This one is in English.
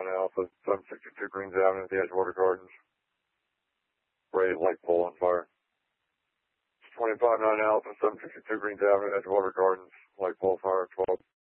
Alpha, 762 Greens Avenue at the Edgewater Gardens. Ray light pole on fire. 25-9 Alpha, 762 Greens Avenue, Edgewater Gardens, light pole fire, 12.